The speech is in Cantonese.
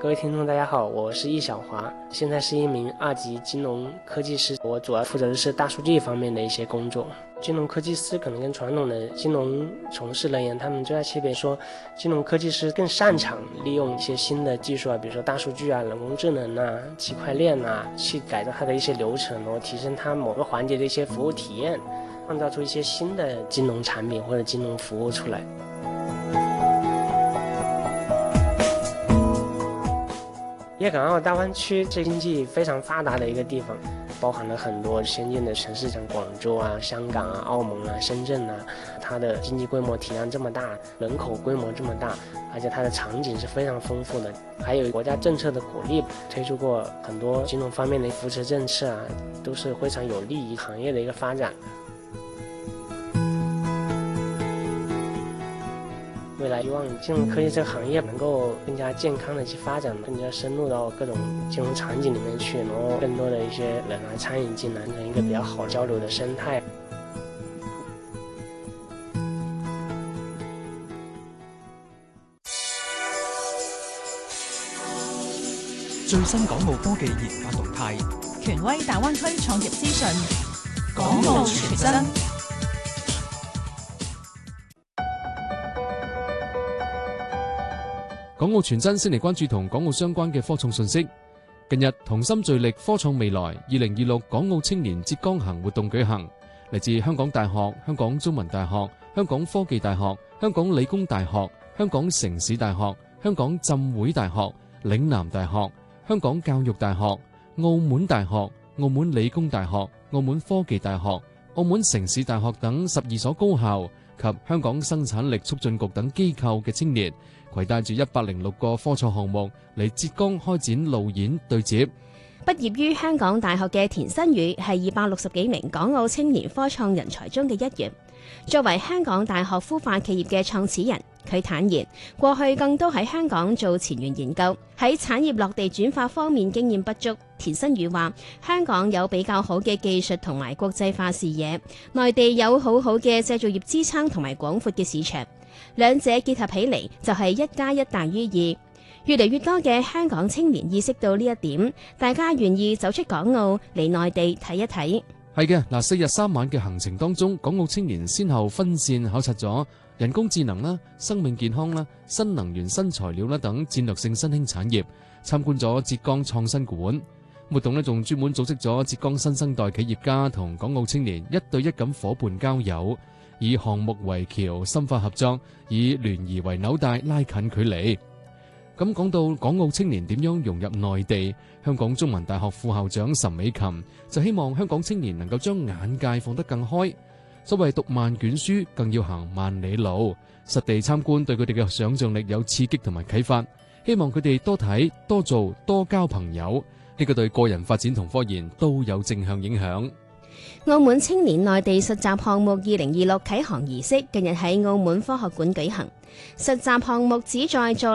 各位听众大家好，我是易小华，现在是一名2级金融科技师，我主要负责的是大数据方面的一些工作。金融科技师可能跟传统的金融从事人员，他们最大区别说，金融科技师更擅长利用一些新的技术啊，比如说大数据啊、人工智能啊、区块链啊，去改造它的一些流程，然后提升它某个环节的一些服务体验，创造出一些新的金融产品或者金融服务出来。粤港澳大湾区是经济非常发达的一个地方，包含了很多先进的城市，像广州啊、香港啊、澳门啊、深圳啊，它的经济规模体量这么大，人口规模这么大，而且它的场景是非常丰富的，还有国家政策的鼓励，推出过很多金融方面的扶持政策啊，都是非常有利于行业的一个发展。未来希望金融科技这个行业能够更加健康的去发展，更加深入到各种金融场景里面去，然后更多的一些人来参与进来，成一个比较好交流的生态。 最新港澳科技研發動態， 權威大灣區創業資訊，港澳全真。 港澳全真先嚟關注同港澳相關嘅科創信息。近日同心聚力科創未來2026港澳青年浙江行活動舉行，嚟自香港大學、香港中文大學、香港科技大學、香港理工大學、香港城市大學、香港浸會大學、嶺南大學、香港教育大學、澳門大學、澳門理工大學、澳門科技大學、澳門城市大學等12所高校及香港生產力促進局等機構嘅青年，攜帶住106個科創項目嚟浙江開展路演對接。 畢業於香港大學嘅田新宇係260幾名港澳青年科創人才中嘅一員。作為香港大學孵化企業嘅創始人，佢坦言過去更多喺香港做前沿研究，喺產業落地轉化方面經驗不足。田新宇話：香港有比較好嘅技術同埋國際化視野，內地有好好嘅製造業支撐同埋廣闊嘅市場，兩者結合起嚟就係1+1大於2。越嚟越多嘅香港青年意識到呢一點，大家願意走出港澳嚟內地睇一睇。 係嘅，4日3晚嘅行程當中，港澳青年先後分線考察咗人工智能啦、生命健康啦、新能源新材料啦等戰略性新興產業，參觀咗浙江創新館。活動呢仲專門組織咗浙江新生代企業家同港澳青年1對1咁夥伴交友，以項目為橋深化合作，以聯誼為紐帶拉近距離。咁講到港澳青年點樣融入內地，香港中文大學副校長岑美琴就希望香港青年能夠將眼界放得更開。所謂讀萬卷書，更要行萬里路。實地參觀對佢哋嘅想像力有刺激同埋啟發，希望佢哋多睇、多做、多交朋友，呢個對個人發展同科研都有正向影響。 澳門青年內地實習項目2026啟航儀式近日喺澳門科學館舉行。實習項目旨在做